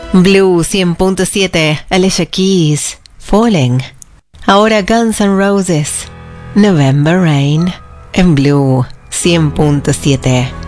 Blue 100.7, Alicia Keys, Falling. Ahora Guns N' Roses, November Rain, en Blue 100.7.